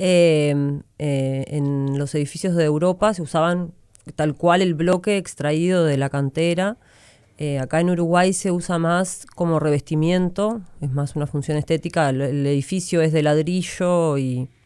En los edificios de Europa se usaban tal cual el bloque extraído de la cantera. Acá en Uruguay se usa más como revestimiento, es más una función estética. El edificio es de ladrillo